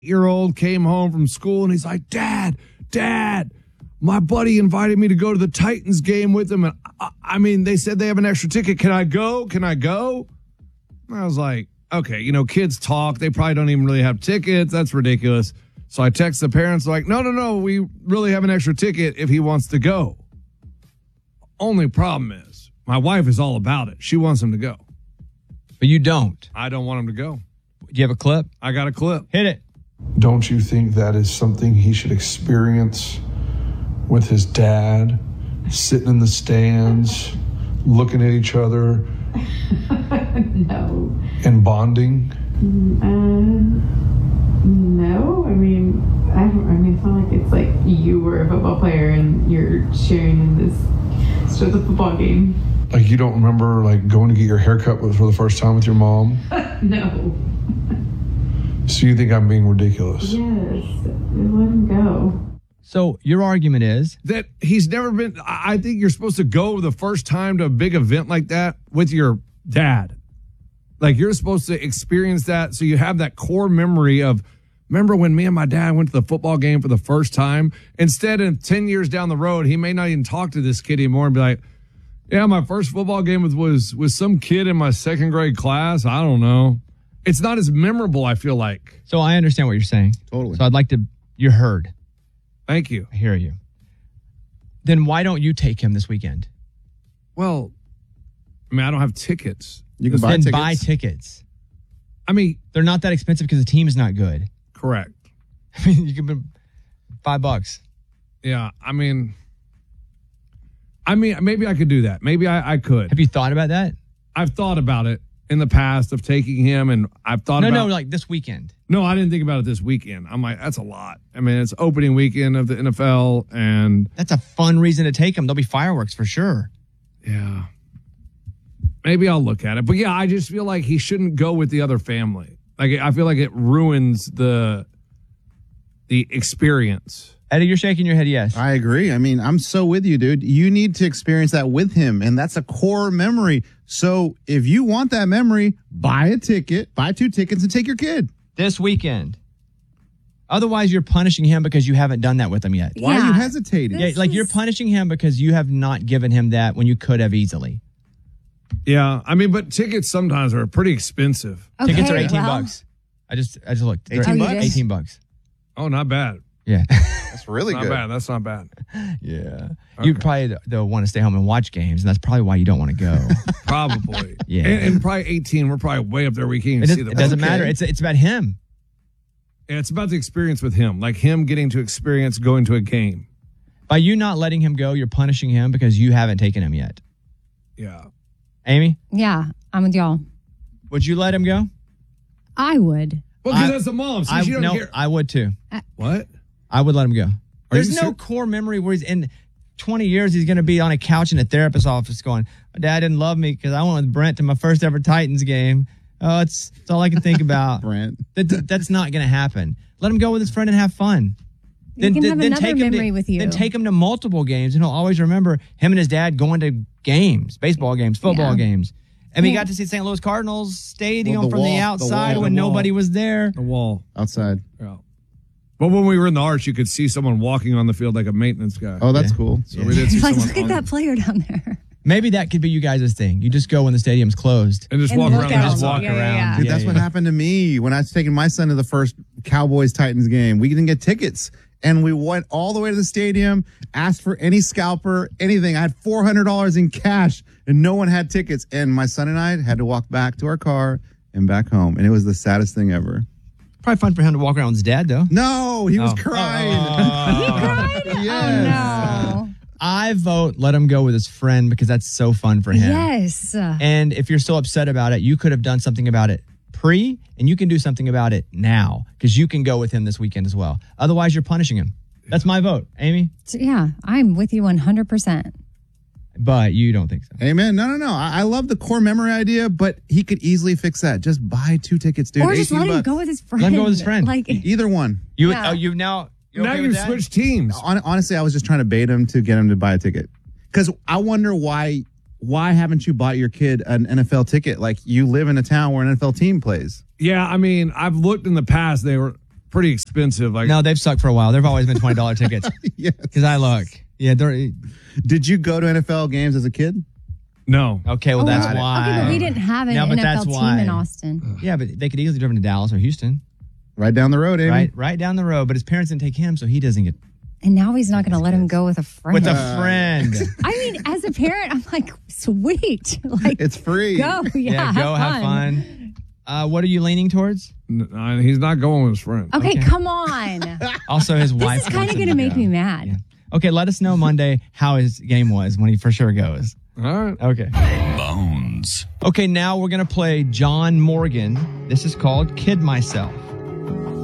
8-year-old came home from school and he's like, Dad, my buddy invited me to go to the Titans game with him. And I mean, they said they have an extra ticket. Can I go? And I was like, okay, kids talk. They probably don't even really have tickets. That's ridiculous. So I text the parents like, no, we really have an extra ticket if he wants to go. Only problem is my wife is all about it. She wants him to go. But you don't. I don't want him to go. Do you have a clip? I got a clip. Hit it. Don't you think that is something he should experience with his dad, sitting in the stands, looking at each other? No. And bonding? No. I mean, it's not like it's like you were a football player and you're sharing in this. It's just a football game. Like you don't remember like going to get your haircut for the first time with your mom? No. So you think I'm being ridiculous? Yes. Let him go. So your argument is that he's never been. I think you're supposed to go the first time to a big event like that with your dad. Like you're supposed to experience that so you have that core memory of, remember when me and my dad went to the football game for the first time? Instead of 10 years down the road, he may not even talk to this kid anymore and be like, yeah, my first football game was some kid in my second grade class. I don't know. It's not as memorable, I feel like. So I understand what you're saying. Totally. So I'd like to, you're heard. Thank you. I hear you. Then why don't you take him this weekend? Well, I don't have tickets. You can buy tickets. Buy tickets. I mean, they're not that expensive because the team is not good. Correct. I mean, you can put $5. Yeah, I mean, maybe I could do that. Maybe I could. Have you thought about that? I've thought about it in the past of taking him, and I've thought about... No, like this weekend. No, I didn't think about it this weekend. I'm like, that's a lot. I mean, it's opening weekend of the NFL, and... That's a fun reason to take him. There'll be fireworks for sure. Yeah. Maybe I'll look at it. But yeah, I just feel like he shouldn't go with the other family. Like, I feel like it ruins the experience. Eddie, you're shaking your head yes. I agree. I mean, I'm so with you, dude. You need to experience that with him, and that's a core memory. So if you want that memory, buy a ticket, buy 2 tickets, and take your kid. This weekend. Otherwise, you're punishing him because you haven't done that with him yet. Why are you hesitating? Yeah, like you're punishing him because you have not given him that when you could have easily. Yeah, I mean, but tickets sometimes are pretty expensive. Okay, tickets are $18. I just looked. $18? $18. Oh, not bad. Yeah. That's really Not good. bad. That's not bad. Yeah. You probably though want to stay home and watch games, and that's probably why you don't want to go. Probably. Yeah. And probably 18. We're probably way up there. We can't even see them. It doesn't matter. It's about him. Yeah, it's about the experience with him, like him getting to experience going to a game. By you not letting him go, you're punishing him because you haven't taken him yet. Yeah. Amy? Yeah, I'm with y'all. Would you let him go? I would. Well, because that's a mom. So she don't care. I would too. What? I would let him go. There's no serious? core memory where he's in 20 years, he's going to be on a couch in a therapist's office going, my dad didn't love me because I went with Brent to my first ever Titans game. Oh, it's all I can think about. Brent. That's not going to happen. Let him go with his friend and have fun. He can have another memory with you. Then take him to multiple games, and he'll always remember him and his dad going to games, baseball games, football games. And we got to see St. Louis Cardinals stadium from the outside when nobody was there. The wall. Outside. Yeah. But when we were in the arch, you could see someone walking on the field like a maintenance guy. Oh, that's cool. So we did see Like, someone look at that player down there. Maybe that could be you guys' thing. You just go when the stadium's closed. And just And walk look around. out. And just walk Yeah, around. yeah. Dude, that's what happened to me when I was taking my son to the first Cowboys-Titans game. We didn't get tickets. And we went all the way to the stadium, asked for any scalper, anything. I had $400 in cash, and no one had tickets. And my son and I had to walk back to our car and back home. And it was the saddest thing ever. Probably fun for him to walk around with his dad, though. No, he was crying. He cried? Yes. Oh, no. I vote let him go with his friend because that's so fun for him. Yes. And if you're so upset about it, you could have done something about it and you can do something about it now because you can go with him this weekend as well. Otherwise, you're punishing him. That's my vote. Amy? So, yeah, I'm with you 100%. But you don't think so. Amen. No. I love the core memory idea, but he could easily fix that. Just buy 2 tickets, dude. Or just let him $18. go with his friend. Let him go with his friend. Like, Either one. You're Yeah. okay Now with you've that? switched teams. Honestly, I was just trying to bait him to get him to buy a ticket. Because I wonder why haven't you bought your kid an NFL ticket? Like, you live in a town where an NFL team plays. Yeah, I mean, I've looked in the past. pretty expensive. Like, No, they've sucked for a while. They've always been $20 tickets. Yes. Because I look. Yeah, they're Did you go to NFL games as a kid? no. okay. Well, that's why. Okay, but we didn't have an No, but NFL that's team why. in Austin. Yeah, but they could easily driven to Dallas or Houston, Right down the road, Amy. right down the road. But his parents didn't take him, so he doesn't get And now he's not going to let him go with a friend. with a friend. I mean, as a parent, I'm like, sweet. Like, It's free. go. Yeah, Go have fun. What are you leaning towards? He's not going with his friend. Okay, come on. Also, his wife. This is kind wants of him going to make go. me mad. Yeah. Okay, let us know Monday how his game was when he for sure goes. All right. Okay. Bones. Okay, now we're going to play John Morgan. This is called Kid Myself.